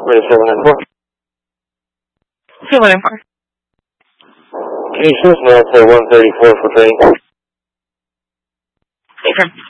operator 794. 794. Can you choose now for 134 for training? Affirm.